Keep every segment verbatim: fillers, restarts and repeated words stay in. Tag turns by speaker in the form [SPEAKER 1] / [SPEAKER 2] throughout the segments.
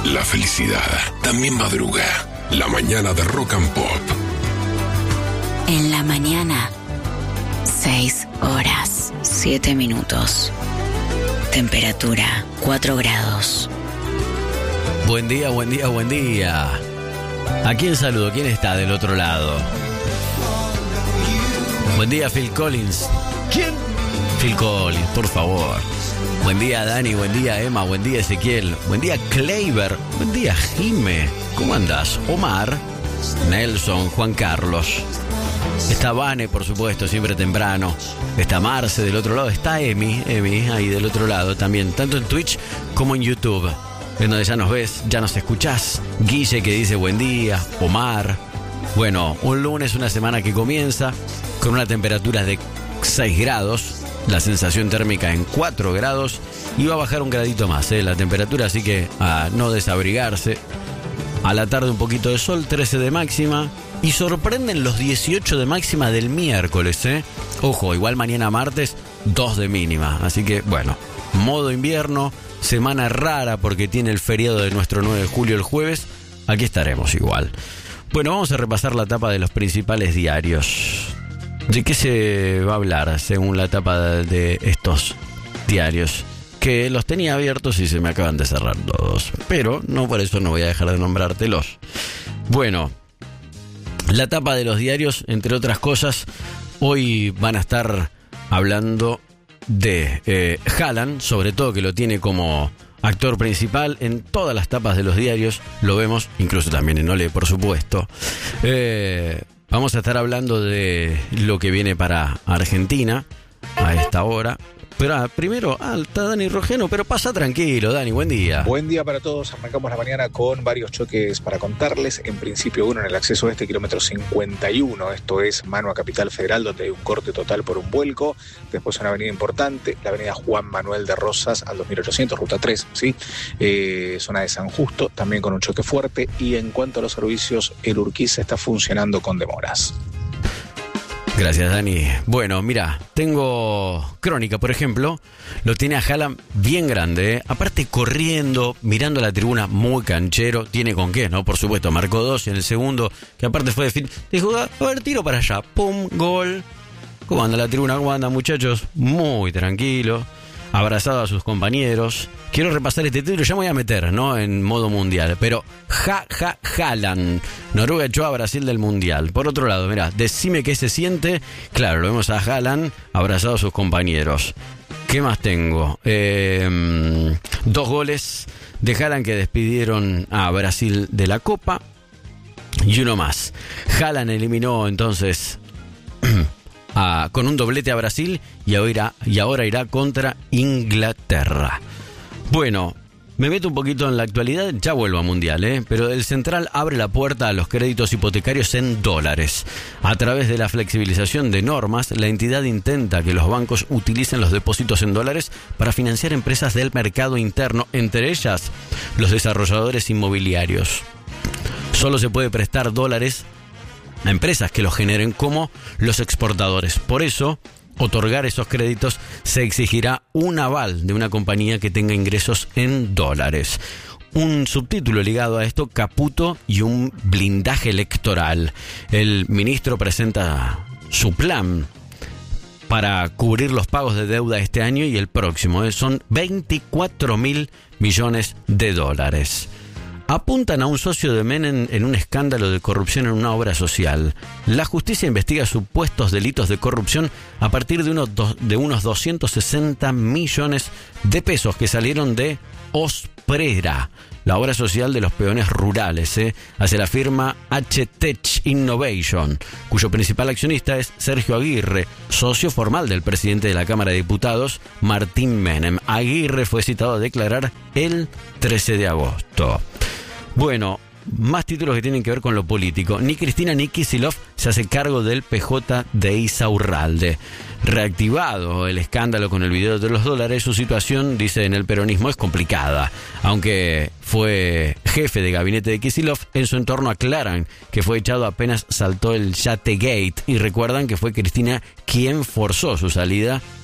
[SPEAKER 1] La felicidad también madruga. La mañana de Rock and Pop.
[SPEAKER 2] En la mañana, seis horas, siete minutos. Temperatura, cuatro grados.
[SPEAKER 3] Buen día, buen día, buen día. ¿A quién saludo? ¿Quién está del otro lado? Buen día, Phil Collins. ¿Quién? Phil Collins, por favor. Buen día, Dani. Buen día, Emma. Buen día, Ezequiel. Buen día, Kleiber. Buen día, Jime. ¿Cómo andás? Omar, Nelson, Juan Carlos. Está Vane, por supuesto, siempre temprano. Está Marce del otro lado. Está Emi, Emi, ahí del otro lado también. Tanto en Twitch como en YouTube, en donde ya nos ves, ya nos escuchás. Guille, que dice buen día. Omar. Bueno, un lunes, una semana que comienza con una temperatura de seis grados. La sensación térmica en cuatro grados. Y va a bajar un gradito más, ¿eh? La temperatura, así que a no desabrigarse. A la tarde un poquito de sol, trece de máxima. Y sorprenden los dieciocho de máxima del miércoles, ¿eh? Ojo, igual mañana martes, dos de mínima. Así que, bueno, modo invierno, semana rara porque tiene el feriado de nuestro nueve de julio el jueves. Aquí estaremos igual. Bueno, vamos a repasar la tapa de los principales diarios. ¿De qué se va a hablar según la tapa de estos diarios? Que los tenía abiertos y se me acaban de cerrar todos. Pero no por eso no voy a dejar de nombrártelos. Bueno, la tapa de los diarios, entre otras cosas, hoy van a estar hablando de eh, Haaland, sobre todo que lo tiene como actor principal en todas las tapas de los diarios. Lo vemos, incluso también en Ole, por supuesto. Eh... Vamos a estar hablando de lo que viene para Argentina a esta hora. Pero ah, primero, ah, está Dani Rogeno, pero pasa tranquilo, Dani, buen día.
[SPEAKER 4] Buen día para todos, arrancamos la mañana con varios choques para contarles. En principio uno en el acceso a este kilómetro cincuenta y uno, esto es mano a Capital Federal, donde hay un corte total por un vuelco. Después una avenida importante, la avenida Juan Manuel de Rosas al dos mil ochocientos, ruta tres, ¿sí? Eh, zona de San Justo, también con un choque fuerte. Y en cuanto a los servicios, el Urquiza está funcionando con demoras.
[SPEAKER 3] Gracias, Dani. Bueno, mira, tengo Crónica, por ejemplo. Lo tiene a Haaland bien grande, ¿eh? Aparte corriendo, mirando la tribuna, muy canchero. Tiene con qué, ¿no? Por supuesto, marcó dos y en el segundo, que aparte fue de fin. Dijo, a ver, tiro para allá. Pum, gol. ¿Cómo anda la tribuna? ¿Cómo anda, muchachos? Muy tranquilo. Abrazado a sus compañeros. Quiero repasar este título, ya me voy a meter, ¿no? En modo mundial. Pero, ja, ja, Haaland. Noruega echó a Brasil del mundial. Por otro lado, mirá, decime qué se siente. Claro, lo vemos a Haaland abrazado a sus compañeros. ¿Qué más tengo? Eh, dos goles de Haaland que despidieron a Brasil de la Copa. Y uno más. Haaland eliminó entonces A, con un doblete a Brasil y ahora, y ahora irá contra Inglaterra. Bueno, me meto un poquito en la actualidad, ya vuelvo a Mundial, ¿eh? Pero el Central abre la puerta a los créditos hipotecarios en dólares. A través de la flexibilización de normas, la entidad intenta que los bancos utilicen los depósitos en dólares para financiar empresas del mercado interno, entre ellas los desarrolladores inmobiliarios. Solo se puede prestar dólares a empresas que los generen, como los exportadores. Por eso, otorgar esos créditos se exigirá un aval de una compañía que tenga ingresos en dólares. Un subtítulo ligado a esto: Caputo y un blindaje electoral. El ministro presenta su plan para cubrir los pagos de deuda este año y el próximo. ¿eh? Son veinticuatro mil millones de dólares. Apuntan a un socio de Menem en un escándalo de corrupción en una obra social. La justicia investiga supuestos delitos de corrupción a partir de unos, do, de unos doscientos sesenta millones de pesos que salieron de Osprera, la obra social de los peones rurales, ¿eh? hacia la firma H-Tech Innovation, cuyo principal accionista es Sergio Aguirre, socio formal del presidente de la Cámara de Diputados, Martín Menem. Aguirre fue citado a declarar el trece de agosto. Bueno, más títulos que tienen que ver con lo político. Ni Cristina ni Kicillof se hace cargo del P J de Insaurralde. Reactivado el escándalo con el video de los dólares, su situación, dice en el peronismo, es complicada. Aunque fue jefe de gabinete de Kicillof, en su entorno aclaran que fue echado apenas saltó el Yategate y recuerdan que fue Cristina quien forzó su salida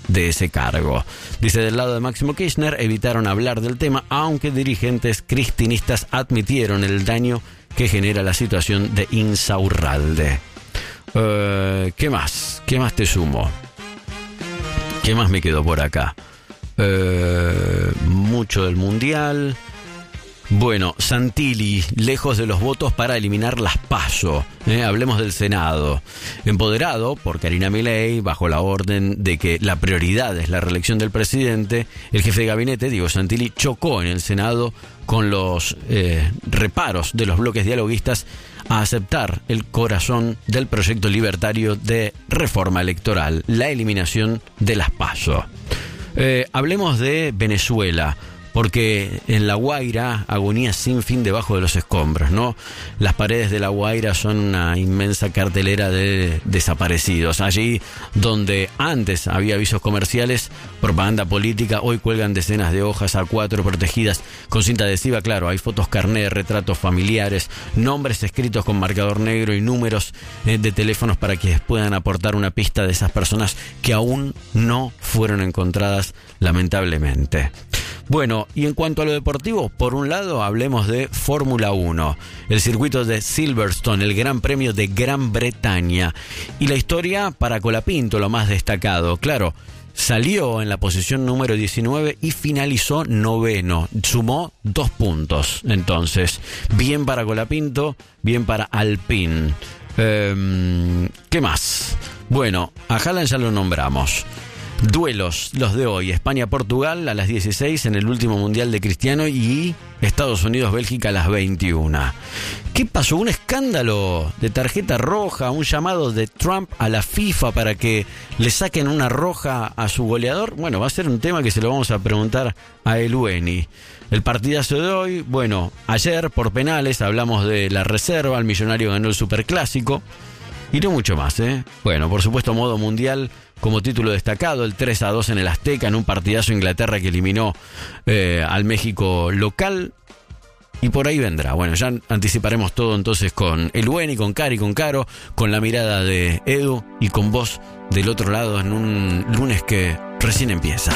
[SPEAKER 3] de ese cargo. Dice, del lado de Máximo Kirchner evitaron hablar del tema, aunque dirigentes cristinistas admitieron el daño que genera la situación de Insaurralde. Uh, ¿Qué más? ¿Qué más te sumo? ¿Qué más me quedó por acá? Uh, mucho del Mundial. Bueno, Santilli, lejos de los votos para eliminar las PASO. ¿eh? Hablemos del Senado. Empoderado por Karina Milei, bajo la orden de que la prioridad es la reelección del presidente, el jefe de gabinete, Diego Santilli, chocó en el Senado con los eh, reparos de los bloques dialoguistas a aceptar el corazón del proyecto libertario de reforma electoral, la eliminación de las PASO. Eh, hablemos de Venezuela, porque en La Guaira, agonía sin fin debajo de los escombros, ¿no? Las paredes de La Guaira son una inmensa cartelera de desaparecidos. Allí donde antes había avisos comerciales, propaganda política, hoy cuelgan decenas de hojas A cuatro protegidas con cinta adhesiva. Claro, hay fotos carné, retratos familiares, nombres escritos con marcador negro y números eh, de teléfonos para que puedan aportar una pista de esas personas que aún no fueron encontradas, lamentablemente. Bueno, y en cuanto a lo deportivo, por un lado hablemos de Fórmula uno, el circuito de Silverstone, el Gran Premio de Gran Bretaña, y la historia para Colapinto, lo más destacado. Claro, salió en la posición número diecinueve y finalizó noveno, sumó dos puntos. Entonces, bien para Colapinto, bien para Alpine. Eh, ¿Qué más? Bueno, a Haaland ya lo nombramos. Duelos, los de hoy, España-Portugal a las dieciséis en el último Mundial de Cristiano y Estados Unidos-Bélgica a las veintiuna. ¿Qué pasó? Un escándalo de tarjeta roja, un llamado de Trump a la FIFA para que le saquen una roja a su goleador. Bueno, va a ser un tema que se lo vamos a preguntar a Elueni. El partidazo de hoy, bueno, ayer por penales hablamos de la reserva, el Millonario ganó el Superclásico y no mucho más, ¿eh? Bueno, por supuesto, modo mundial como título destacado, el tres a dos en el Azteca, en un partidazo Inglaterra que eliminó eh, al México local. Y por ahí vendrá. Bueno, ya anticiparemos todo entonces con Elueni, con Cari, con Caro, con la mirada de Edu y con vos del otro lado en un lunes que recién empieza.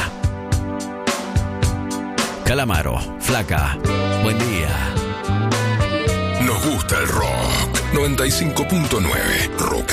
[SPEAKER 3] Calamaro, Flaca, buen día.
[SPEAKER 1] Nos gusta el rock. noventa y cinco punto nueve Rock